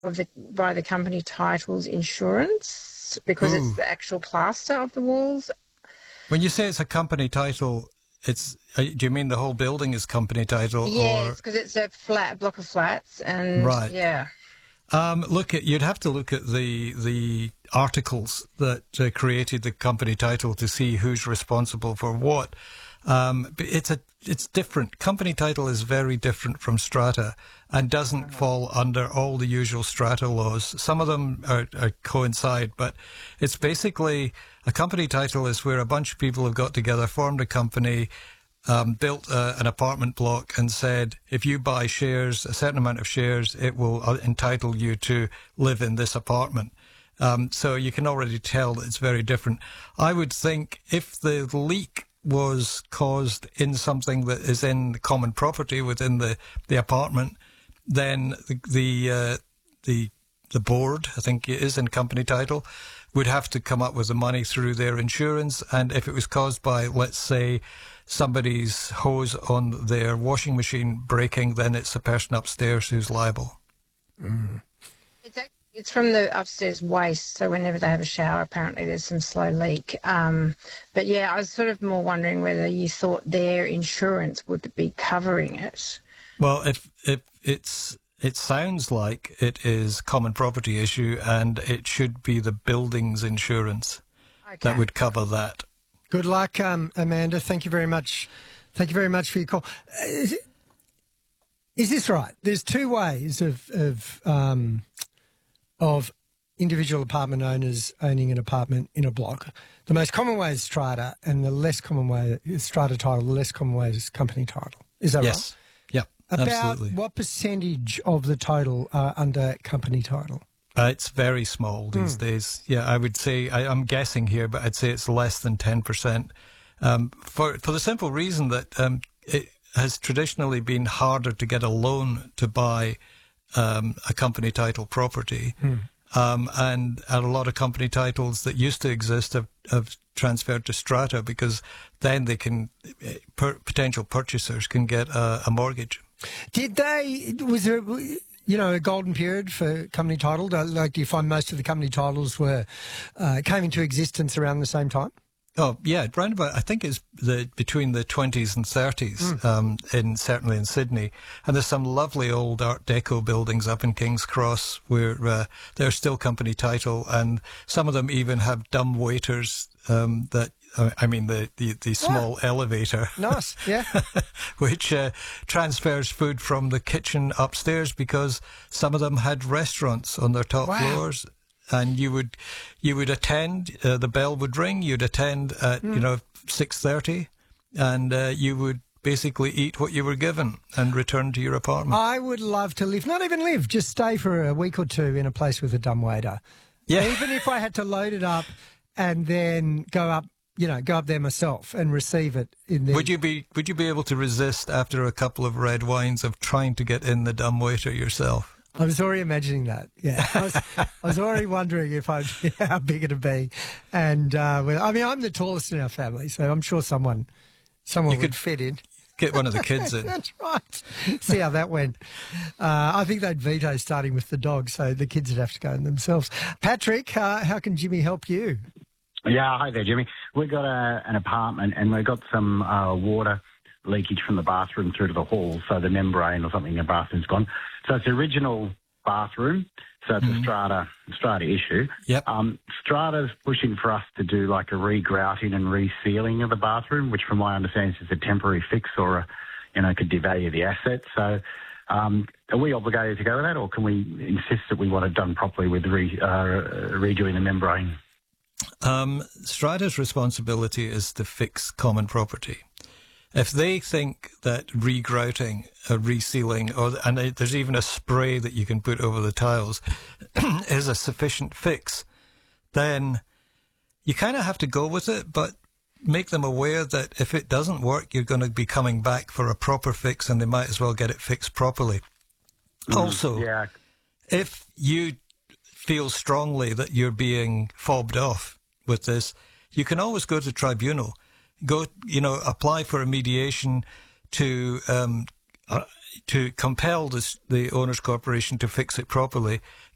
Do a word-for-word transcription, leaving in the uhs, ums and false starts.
of the, by the company titles insurance because Ooh. it's the actual plaster of the walls. When you say it's a company title, it's uh, do you mean the whole building is company title? Yes, Or because it's a flat block of flats, and right? yeah. Um, look at you'd have to look at the the articles that uh, created the company title to see who's responsible for what. Um, but it's a it's different. Company title is very different from strata and doesn't fall under all the usual strata laws. Some of them are, are coincide, but it's basically a company title is where a bunch of people have got together, formed a company, um, built a, an apartment block and said, if you buy shares, a certain amount of shares, it will uh, entitle you to live in this apartment. Um, so you can already tell that it's very different. I would think if the leak was caused in something that is in common property within the, the apartment, then the the, uh, the the board, I think it is in company title, would have to come up with the money through their insurance. And if it was caused by, let's say, somebody's hose on their washing machine breaking, then it's the person upstairs who's liable. Mm. It's actually, it's from the upstairs waste, so whenever they have a shower, apparently there's some slow leak. Um, but yeah, I was sort of more wondering whether you thought their insurance would be covering it. Well, if if it's it sounds like it is common property issue, and it should be the building's insurance Okay. that would cover that. Good luck, um, Amanda. Thank you very much. Thank you very much for your call. Uh, Is, it, is this right? There's two ways of of um, of individual apartment owners owning an apartment in a block. The most common way is strata, and the less common way is strata title. The less common way is company title. Is that right? Yes. Yep. About absolutely. what percentage of the total are under company title? Uh, it's very small these Mm. days. Yeah, I would say, I, I'm guessing here, but I'd say it's less than ten percent. Um, for, for the simple reason that um, it has traditionally been harder to get a loan to buy um, a company title property. Mm. Um, and, and a lot of company titles that used to exist have, have transferred to strata because then they can, per, potential purchasers can get a, a mortgage. Did they, was there, you know, a golden period for company title? Like, do you find most of the company titles were, uh, came into existence around the same time? Oh, yeah, round about, I think it's the, between the twenties and thirties, mm. um, in, certainly in Sydney. And there's some lovely old Art Deco buildings up in King's Cross where, uh, they're still company title, and some of them even have dumb waiters, um, that, I mean, the, the, the small yeah. elevator. Nice, yeah. which uh, transfers food from the kitchen upstairs because some of them had restaurants on their top wow. floors. And you would, you would attend. Uh, the bell would ring. You'd attend at mm. you know six thirty, and uh, you would basically eat what you were given and return to your apartment. I would love to live, not even live, just stay for a week or two in a place with a dumbwaiter. Yeah. Even if I had to load it up and then go up, you know, go up there myself and receive it in the. Would you be Would you be able to resist after a couple of red wines of trying to get in the dumbwaiter yourself? I was already imagining that. Yeah, I was, I was already wondering if I how big it'd be, and uh, well, I mean, I'm the tallest in our family, so I'm sure someone, someone you would could fit in. Get one of the kids in. That's right. See how that went. Uh, I think they'd veto starting with the dog, so the kids would have to go in themselves. Patrick, uh, how can Jimmy help you? Yeah, hi there, Jimmy. We've got a, an apartment, and we've got some uh, water leakage from the bathroom through to the hall, so the membrane or something in the bathroom's gone. So it's the original bathroom, so it's mm-hmm. a strata strata issue. Yep. Um, Strata's pushing for us to do like a re-grouting and resealing of the bathroom, which from my understanding is a temporary fix or, a, you know, could devalue the asset. So um, are we obligated to go with that, or can we insist that we want it done properly with re, uh, redoing the membrane? Um, Strata's responsibility is to fix common property. If they think that regrouting, uh, resealing, or and there's even a spray that you can put over the tiles is a sufficient fix, then you kind of have to go with it, but make them aware that if it doesn't work, you're going to be coming back for a proper fix, and they might as well get it fixed properly. Mm, also, yeah. if you feel strongly that you're being fobbed off with this, you can always go to tribunal. Go, you know, apply for a mediation to um, uh, to compel this, the owners' corporation to fix it properly.